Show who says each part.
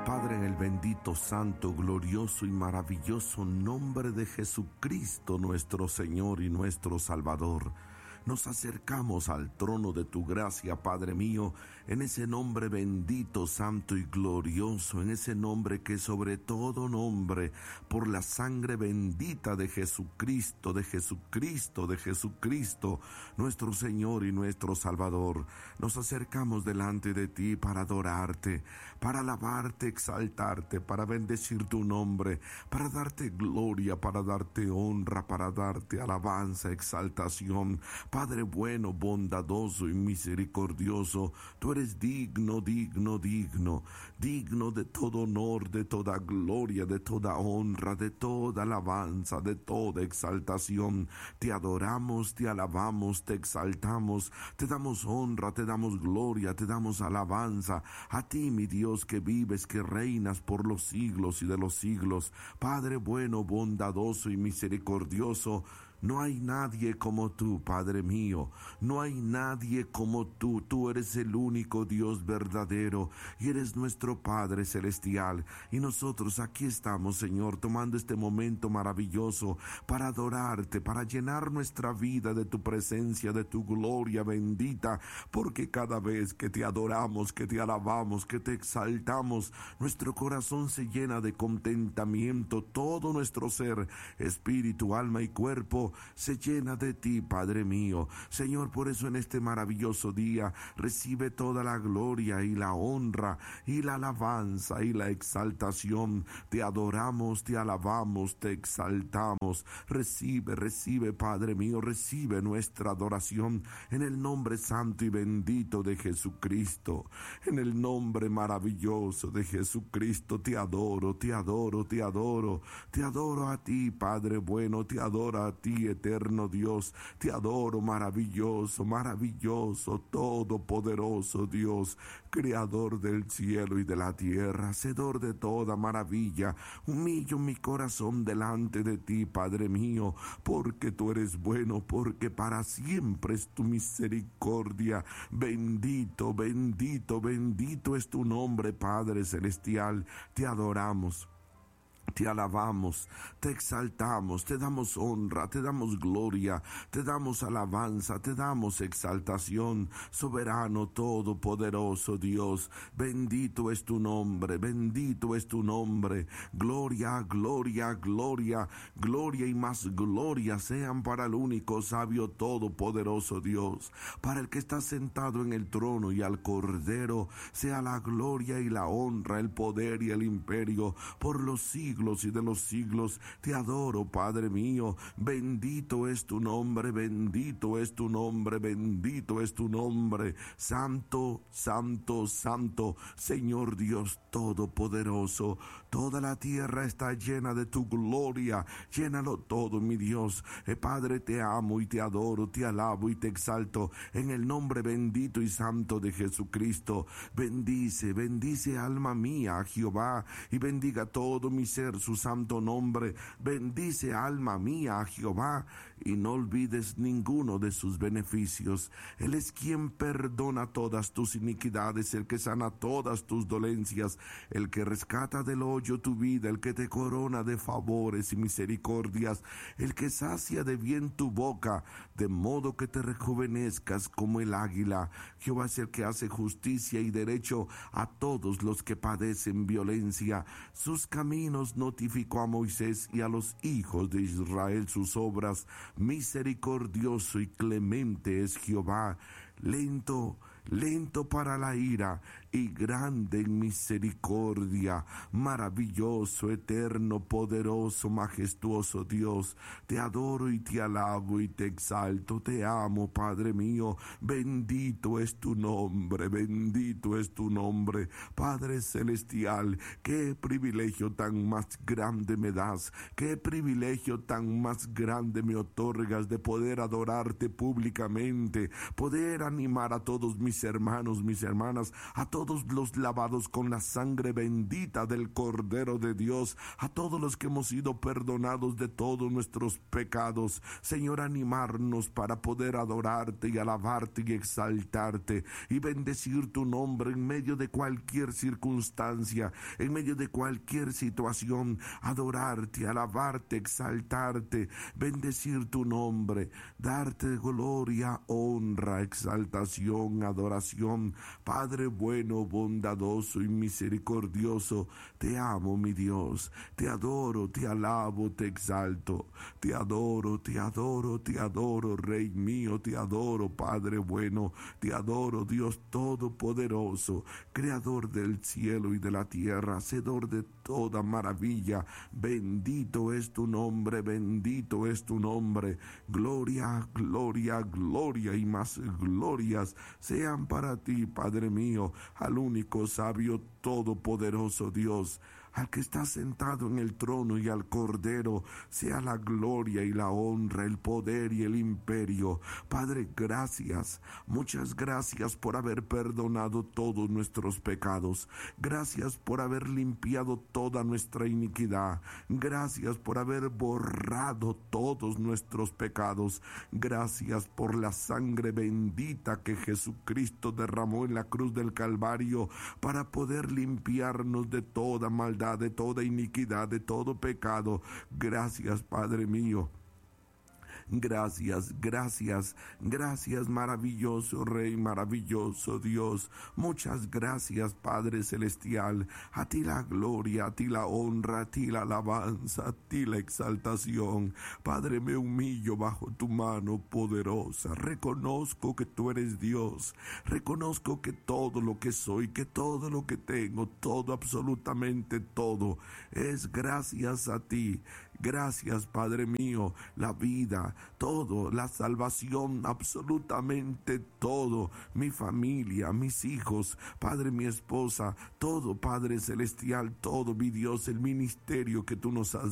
Speaker 1: Padre, en el bendito, santo, glorioso y maravilloso nombre de Jesucristo, nuestro Señor y nuestro Salvador, nos acercamos al trono de tu gracia, Padre mío, en ese nombre bendito, santo y glorioso, en ese nombre que sobre todo nombre, por la sangre bendita de Jesucristo, nuestro Señor y nuestro Salvador, nos acercamos delante de ti para adorarte, para alabarte, exaltarte, para bendecir tu nombre, para darte gloria, para darte honra, para darte alabanza, exaltación. Padre bueno, bondadoso y misericordioso, tú eres digno de todo honor, de toda gloria, de toda honra, de toda alabanza, de toda exaltación. Te adoramos, te alabamos, te exaltamos, te damos honra, te damos gloria, te damos alabanza. A ti, mi Dios, que vives, que reinas por los siglos y de los siglos. Padre bueno, bondadoso y misericordioso, no hay nadie como tú, Padre mío, no hay nadie como tú. Tú eres el único Dios verdadero y eres nuestro Padre celestial. Y nosotros aquí estamos, Señor, tomando este momento maravilloso para adorarte, para llenar nuestra vida de tu presencia, de tu gloria bendita, porque cada vez que te adoramos, que te alabamos, que te exaltamos, nuestro corazón se llena de contentamiento, todo nuestro ser, espíritu, alma y cuerpo, se llena de ti, Padre mío. Señor, por eso en este maravilloso día recibe toda la gloria y la honra y la alabanza y la exaltación. Te adoramos, te alabamos, te exaltamos. Recibe, Padre mío, recibe nuestra adoración en el nombre santo y bendito de Jesucristo. En el nombre maravilloso de Jesucristo te adoro, te adoro, te adoro. Te adoro a ti, Padre bueno, te adoro a ti, eterno Dios, te adoro, maravilloso, todopoderoso Dios, creador del cielo y de la tierra, hacedor de toda maravilla. Humillo mi corazón delante de ti, Padre mío, porque tú eres bueno, porque para siempre es tu misericordia. Bendito es tu nombre, Padre celestial. Te adoramos, te alabamos, te exaltamos, te damos honra, te damos gloria, te damos alabanza, te damos exaltación. Soberano, todopoderoso Dios, bendito es tu nombre, Gloria y más gloria sean para el único sabio, todopoderoso Dios, para el que está sentado en el trono, y al Cordero sea la gloria y la honra, el poder y el imperio por los siglos y de los siglos. Te adoro, Padre mío. Bendito es tu nombre, santo, Señor Dios todopoderoso. Toda la tierra está llena de tu gloria. Llénalo todo, mi Dios. Padre, te amo y te adoro, te alabo y te exalto en el nombre bendito y santo de Jesucristo. Bendice alma mía a Jehová, y bendiga todo mi ser su santo nombre. Bendice alma mía a Jehová, y no olvides ninguno de sus beneficios. Él es quien perdona todas tus iniquidades, el que sana todas tus dolencias, el que rescata del hoyo tu vida, el que te corona de favores y misericordias, el que sacia de bien tu boca, de modo que te rejuvenezcas como el águila. Jehová es el que hace justicia y derecho a todos los que padecen violencia. Sus caminos notificó a Moisés, y a los hijos de Israel sus obras. Misericordioso y clemente es Jehová, lento para la ira y grande en misericordia. Maravilloso, eterno, poderoso, majestuoso Dios, te adoro y te alabo y te exalto. Te amo, Padre mío. Bendito es tu nombre, Padre celestial. Qué privilegio tan más grande me das, qué privilegio tan más grande me otorgas de poder adorarte públicamente, poder animar a todos mis mis hermanos, mis hermanas, a todos los lavados con la sangre bendita del Cordero de Dios, a todos los que hemos sido perdonados de todos nuestros pecados. Señor, animarnos para poder adorarte y alabarte y exaltarte y bendecir tu nombre en medio de cualquier circunstancia, en medio de cualquier situación, adorarte, alabarte, exaltarte, bendecir tu nombre, darte gloria, honra, exaltación, adoración. Padre bueno, bondadoso y misericordioso, te amo, mi Dios, te adoro, te alabo, te exalto, te adoro, te adoro, te adoro, Rey mío, te adoro, Padre bueno, te adoro, Dios todopoderoso, creador del cielo y de la tierra, hacedor de toda maravilla. Bendito es tu nombre, bendito es tu nombre. Gloria, gloria, gloria y más glorias sean para ti, Padre mío, al único sabio todopoderoso Dios, al que está sentado en el trono, y al Cordero sea la gloria y la honra, el poder y el imperio. Padre, gracias, muchas gracias por haber perdonado todos nuestros pecados. Gracias por haber limpiado toda nuestra iniquidad. Gracias por haber borrado todos nuestros pecados. Gracias por la sangre bendita que Jesucristo derramó en la cruz del Calvario para poder limpiarnos de toda maldad, de toda iniquidad, de todo pecado. Gracias, Padre mío. Gracias, gracias, gracias, maravilloso Rey, maravilloso Dios. Muchas gracias, Padre Celestial. A ti la gloria, a ti la honra, a ti la alabanza, a ti la exaltación. Padre, me humillo bajo tu mano poderosa. Reconozco que tú eres Dios. Reconozco que todo lo que soy, que todo lo que tengo, todo, absolutamente todo, es gracias a ti. Gracias, Padre mío, la vida, todo, la salvación, absolutamente todo, mi familia, mis hijos, Padre, mi esposa, todo, Padre Celestial, todo, mi Dios, el ministerio que tú nos has